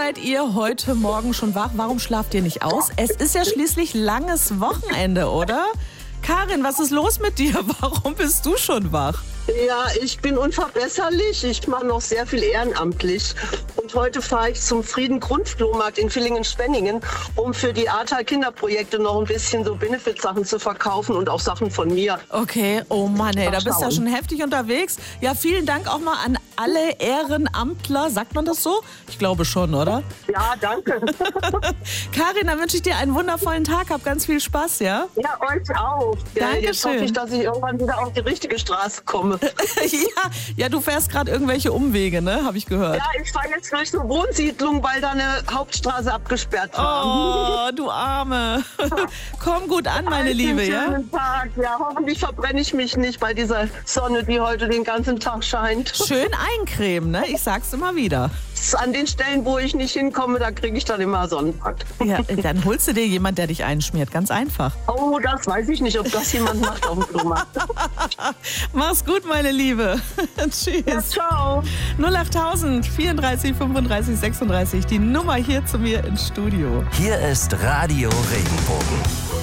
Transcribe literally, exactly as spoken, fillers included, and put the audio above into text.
seid ihr heute Morgen schon wach? Warum schlaft ihr nicht aus? Es ist ja schließlich langes Wochenende, oder? Karin, was ist los mit dir? Warum bist du schon wach? Ja, ich bin unverbesserlich. Ich mache noch sehr viel ehrenamtlich. Und heute fahre ich zum Frieden-Grundflohmarkt in Villingen-Spenningen, um für die Ahrtal-Kinderprojekte noch ein bisschen so Benefit-Sachen zu verkaufen und auch Sachen von mir. Okay, oh Mann, ey, da bist du ja schon heftig unterwegs. Ja, vielen Dank auch mal an alle Ehrenamtler. Sagt man das so? Ich glaube schon, oder? Ja, danke. Karin, dann wünsche ich dir einen wundervollen Tag. Hab ganz viel Spaß, ja? Ja, euch auch. Ja, Dankeschön. jetzt hoffe ich, dass ich irgendwann wieder auf die richtige Straße komme. ja, ja, du fährst gerade irgendwelche Umwege, ne? Habe ich gehört. Ja, ich fahre jetzt durch eine Wohnsiedlung, weil da eine Hauptstraße abgesperrt war. Oh, du Arme. Komm gut an, meine Einen Liebe, ja? schönen Tag. Ja, hoffentlich verbrenne ich mich nicht bei dieser Sonne, die heute den ganzen Tag scheint. Schön eincremen, ne? Ich sag's immer wieder. An den Stellen, wo ich nicht hinkomme, da kriege ich dann immer Sonnenbrand. Ja, dann holst du dir jemand, der dich einschmiert. Ganz einfach. Oh, das weiß ich nicht, ob das jemand macht auf dem Flohmarkt. Mach's gut, meine Liebe. Tschüss. Ja, ciao. null achttausend vierunddreißig fünfunddreißig sechsunddreißig, die Nummer hier zu mir ins Studio. Hier ist Radio Regenbogen.